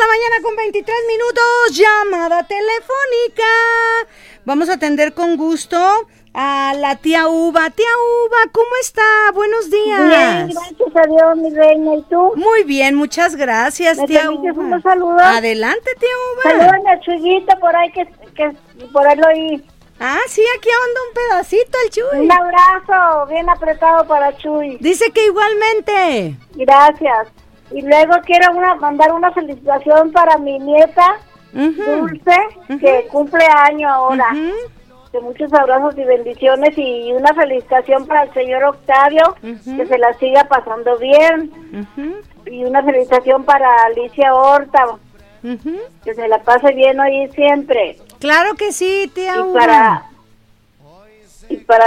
la mañana con 23 minutos, llamada telefónica. Vamos a atender con gusto a la tía Uva. Tía Uva, ¿cómo está? Buenos días. Bien, gracias a Dios, mi reina. ¿Y tú? Muy bien, muchas gracias, tía Uva. ¿Me unos saludos? Adelante, tía Uva. Saludan a Chuyito por ahí, que por ahí lo oí. Ah, sí, aquí anda un pedacito el Chuy. Un abrazo bien apretado para Chuy. Dice que igualmente. Gracias. Y luego quiero mandar una felicitación para mi nieta, Dulce, que cumple año ahora. De muchos abrazos y bendiciones, y una felicitación para el señor Octavio, que se la siga pasando bien. Y una felicitación para Alicia Horta, que se la pase bien hoy y siempre. Claro que sí, tía Uva. Y para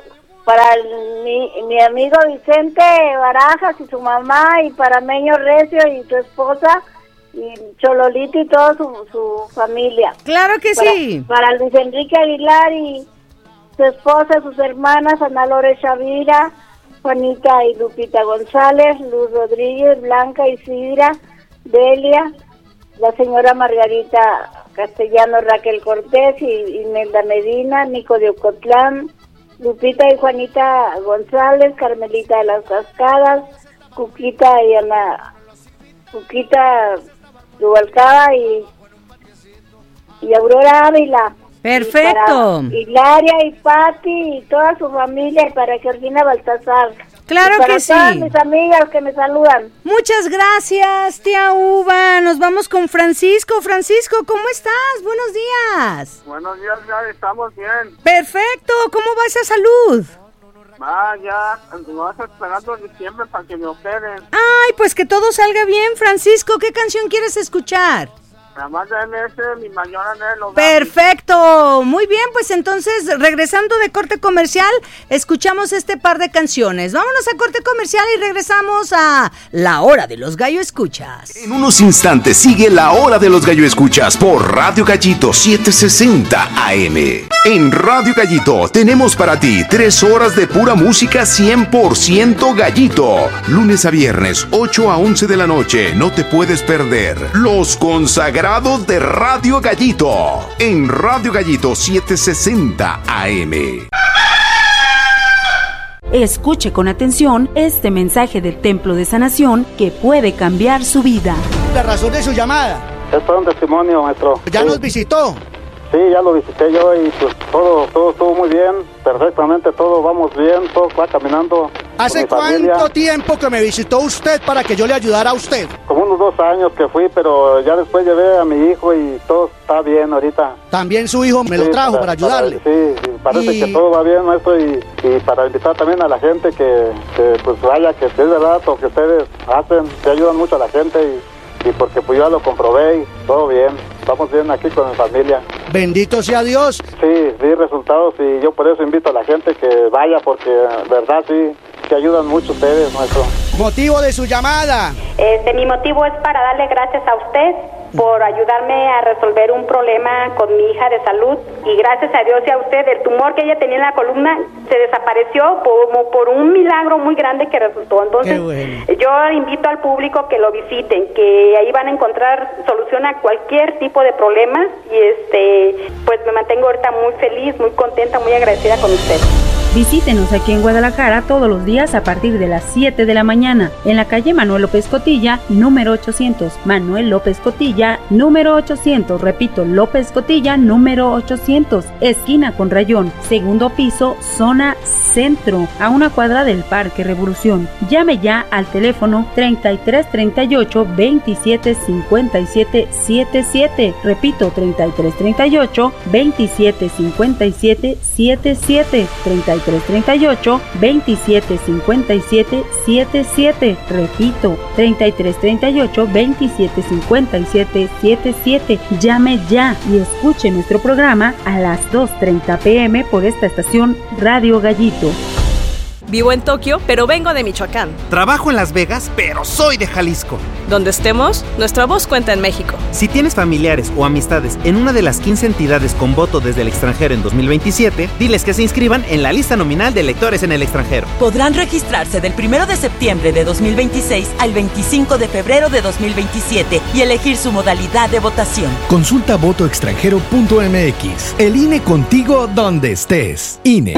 mi amigo Vicente Barajas y su mamá, y para Meño Recio y su esposa, y Chololito y toda su familia. Claro que sí. Para Luis Enrique Aguilar y su esposa, sus hermanas, Ana Lore Chavira, Juanita y Lupita González, Luz Rodríguez, Blanca Isidra, Delia, la señora Margarita Castellano, Raquel Cortés y Imelda Medina, Nico de Ocotlán, Lupita y Juanita González, Carmelita de las Cascadas, Cuquita y Cuquita Rubalcaba y Aurora Ávila. Perfecto. Y Hilaria y Pati y toda su familia, y para Georgina Baltasar. Claro que sí. Para todas mis amigas que me saludan. Muchas gracias, tía Uva. Nos vamos con Francisco. Francisco, ¿cómo estás? Buenos días. Buenos días, ya estamos bien. Perfecto. ¿Cómo va esa salud? Ya, nos vas esperando diciembre para que me operen. Ay, pues que todo salga bien, Francisco. ¿Qué canción quieres escuchar? Nada más de MS, mi mayor anhelo. Perfecto, muy bien, pues entonces, regresando de corte comercial, escuchamos este par de canciones. Vámonos a corte comercial y regresamos a La Hora de los Gallo Escuchas. En unos instantes sigue La Hora de los Gallo Escuchas por Radio Gallito 760 AM. En Radio Gallito tenemos para ti 3 horas de pura música 100% gallito. Lunes a viernes, 8 a 11 de la noche, no te puedes perder Los Consagrados de Radio Gallito, en Radio Gallito 760 AM. Escuche con atención este mensaje del Templo de Sanación que puede cambiar su vida. La razón de su llamada. Es para un testimonio, maestro. ¿Ya nos visitó? Sí, ya lo visité yo y pues todo estuvo muy bien, perfectamente, todo vamos bien, todo va caminando. ¿Hace cuánto tiempo que me visitó usted para que yo le ayudara a usted? Como unos 2 años que fui, pero ya después llevé a mi hijo y todo está bien ahorita. También su hijo me lo trajo para ayudarle. Sí, parece que todo va bien, maestro, y para invitar también a la gente que pues vaya, que es verdad lo que ustedes hacen, que ayudan mucho a la gente y porque pues yo ya lo comprobé y todo bien, vamos bien aquí con mi familia. Bendito sea Dios. Sí, vi resultados y yo por eso invito a la gente que vaya, porque verdad sí, que ayudan mucho ustedes, maestro. Motivo de su llamada. Mi motivo es para darle gracias a usted por ayudarme a resolver un problema con mi hija de salud, y gracias a Dios y a usted, el tumor que ella tenía en la columna se desapareció como por un milagro muy grande que resultó. Entonces, yo invito al público que lo visiten, que ahí van a encontrar solución a cualquier tipo de problema, y pues me mantengo ahorita muy feliz, muy contenta, muy agradecida con usted. Visítenos aquí en Guadalajara todos los días a partir de las 7 de la mañana, en la calle Manuel López Cotilla, número 800. Manuel López Cotilla, número 800. Repito, López Cotilla, número 800. Esquina con Rayón, segundo piso, zona centro, a 1 cuadra del Parque Revolución. Llame ya al teléfono 3338 27 57 77. Repito, 3338 27 57 77. 3338 27 57 77. Repito, 3338 27 57 77. Llame ya y escuche nuestro programa a las 2:30 p.m. por esta estación Radio Gallito. Vivo en Tokio, pero vengo de Michoacán. Trabajo en Las Vegas, pero soy de Jalisco. Donde estemos, nuestra voz cuenta en México. Si tienes familiares o amistades en una de las 15 entidades con voto desde el extranjero en 2027, diles que se inscriban en la lista nominal de electores en el extranjero. Podrán registrarse del 1 de septiembre de 2026 al 25 de febrero de 2027 y elegir su modalidad de votación. Consulta votoextranjero.mx. El INE contigo donde estés. INE.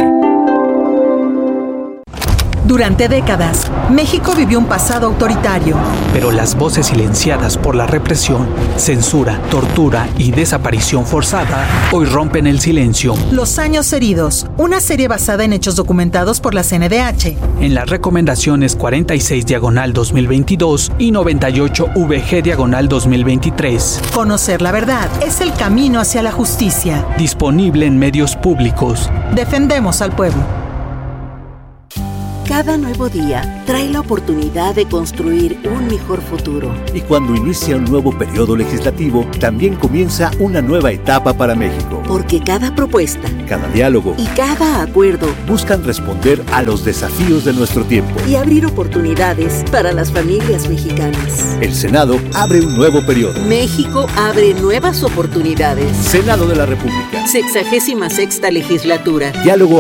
Durante décadas, México vivió un pasado autoritario. Pero las voces silenciadas por la represión, censura, tortura y desaparición forzada hoy rompen el silencio. Los años heridos, una serie basada en hechos documentados por la CNDH. En las recomendaciones 46/2022 y 98/VG/2023. Conocer la verdad es el camino hacia la justicia. Disponible en medios públicos. Defendemos al pueblo. Cada nuevo día trae la oportunidad de construir un mejor futuro. Y cuando inicia un nuevo periodo legislativo, también comienza una nueva etapa para México. Porque cada propuesta, cada diálogo y cada acuerdo buscan responder a los desafíos de nuestro tiempo y abrir oportunidades para las familias mexicanas. El Senado abre un nuevo periodo. México abre nuevas oportunidades. Senado de la República. 66ª legislatura. Diálogo